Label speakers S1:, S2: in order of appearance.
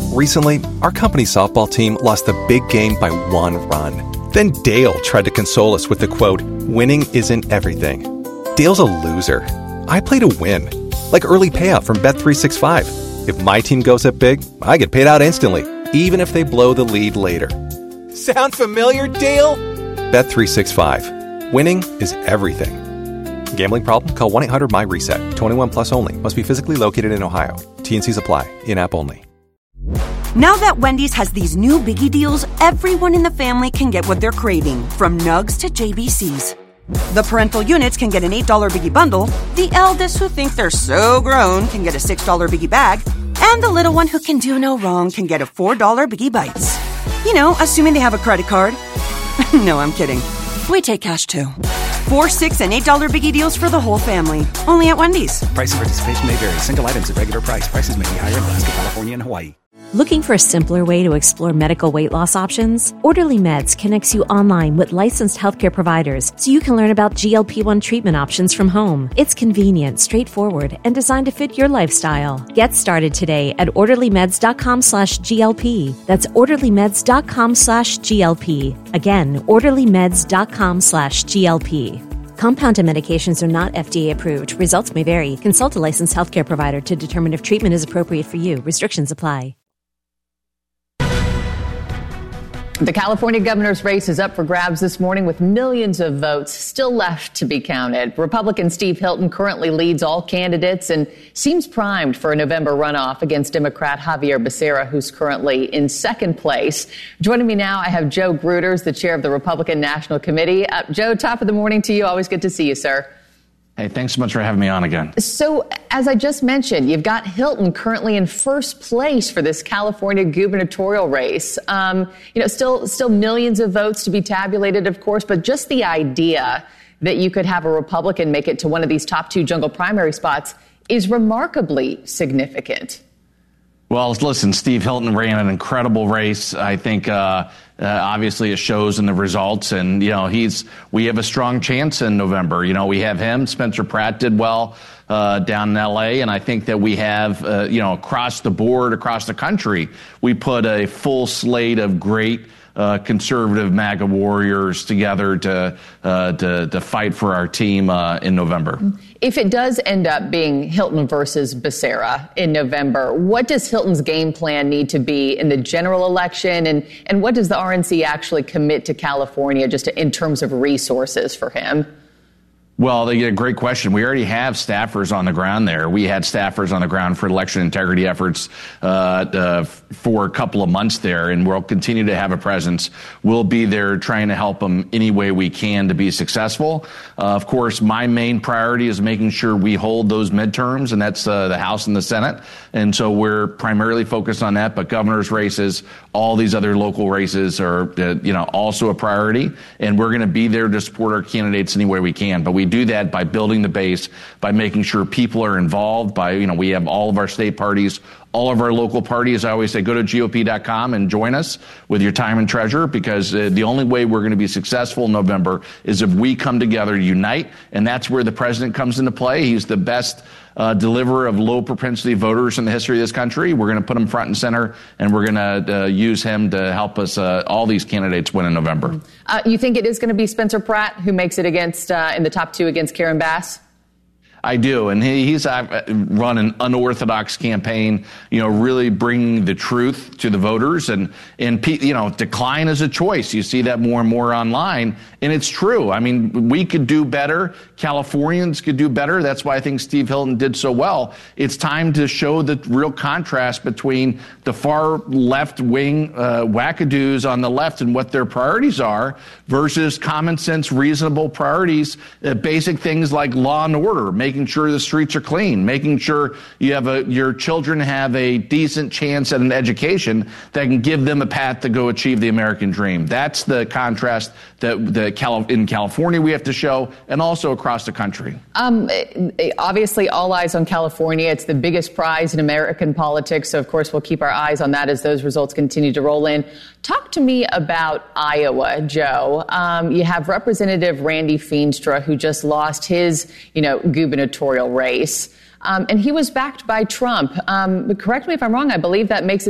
S1: Recently, our company's softball team lost the big game by 1 run. Then Dale tried to console us with the quote, "Winning isn't everything." Dale's a loser. I play to win. Like early payout from Bet365. If my team goes up big, I get paid out instantly, even if they blow the lead later. Sound familiar, Dale? Bet365. Winning is everything. Gambling problem? Call 1-800-MY-RESET. 21 plus only. Must be physically located in Ohio. T&Cs apply. In-app only.
S2: Now that Wendy's has these new biggie deals, everyone in the family can get what they're craving, from nugs to JBCs. The parental units can get an $8 biggie bundle, the eldest who think they're so grown can get a $6 biggie bag, and the little one who can do no wrong can get a $4 biggie bites. You know, assuming they have a credit card. No, I'm kidding. We take cash too. 4, 6, and $8 biggie deals for the whole family. Only at Wendy's.
S3: Price and participation may vary. Single items at regular price. Prices may be higher in Alaska, California, and Hawaii.
S4: Looking for a simpler way to explore medical weight loss options? Orderly Meds connects you online with licensed healthcare providers so you can learn about GLP-1 treatment options from home. It's convenient, straightforward, and designed to fit your lifestyle. Get started today at orderlymeds.com/GLP. That's orderlymeds.com/GLP. Again, orderlymeds.com/GLP. Compounded medications are not FDA approved. Results may vary. Consult a licensed healthcare provider to determine if treatment is appropriate for you. Restrictions apply.
S5: The California governor's race is up for grabs this morning with millions of votes still left to be counted. Republican Steve Hilton currently leads all candidates and seems primed for a November runoff against Democrat Javier Becerra, who's currently in second place. Joining me now, I have Joe Gruters, the chair of the Republican National Committee. Joe, top of the morning to you. Always good to see you, sir.
S6: Hey, thanks so much for having me on again.
S5: So, as I just mentioned, you've got Hilton currently in first place for this California gubernatorial race. Still millions of votes to be tabulated, of course, but just the idea that you could have a Republican make it to one of these top 2 jungle primary spots is remarkably significant.
S6: Well, listen, Steve Hilton ran an incredible race. I think, obviously it shows in the results, and, we have a strong chance in November. We have him. Spencer Pratt did well, down in LA. And I think that we have, across the board, across the country, we put a full slate of great, conservative MAGA warriors together to fight for our team, in November.
S5: If it does end up being Hilton versus Becerra in November, what does Hilton's game plan need to be in the general election? And what does the RNC actually commit to California just in terms of resources for him?
S6: Well, they get a great question. We already have staffers on the ground there. We had staffers on the ground for election integrity efforts for a couple of months there, and we'll continue to have a presence. We'll be there trying to help them any way we can to be successful. Of course, my main priority is making sure we hold those midterms, and that's the House and the Senate. And so we're primarily focused on that, but governor's races, all these other local races are, also a priority, and we're going to be there to support our candidates any way we can. But we do that by building the base, by making sure people are involved, we have all of our state parties, all of our local parties. I always say, go to GOP.com and join us with your time and treasure, because the only way we're going to be successful in November is if we come together, unite, and that's where the president comes into play. He's the best deliverer of low propensity voters in the history of this country. We're going to put him front and center, and we're going to use him to help us, all these candidates win in November.
S5: You think it is going to be Spencer Pratt who makes it against in the top 2 against Karen Bass?
S6: I do, and he's run an unorthodox campaign, really bringing the truth to the voters, and decline is a choice. You see that more and more online, and it's true. I mean, we could do better. Californians could do better. That's why I think Steve Hilton did so well. It's time to show the real contrast between the far left-wing wackadoos on the left and what their priorities are versus common sense, reasonable priorities, basic things like law and order, making sure the streets are clean, making sure you have your children have a decent chance at an education that can give them a path to go achieve the American dream. That's the contrast that in California we have to show, and also across the country.
S5: Obviously, all eyes on California. It's the biggest prize in American politics, so of course we'll keep our eyes on that as those results continue to roll in. Talk to me about Iowa, Joe. You have Representative Randy Feenstra, who just lost his, gubernatorial race. And he was backed by Trump. Correct me if I'm wrong. I believe that makes